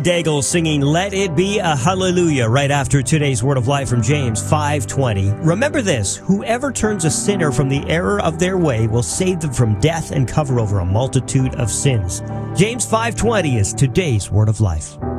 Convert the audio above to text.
Daigle singing Let It Be a Hallelujah right after today's Word of Life from James 5:20. Remember this, whoever turns a sinner from the error of their way will save them from death and cover over a multitude of sins. James 5:20 is today's Word of Life.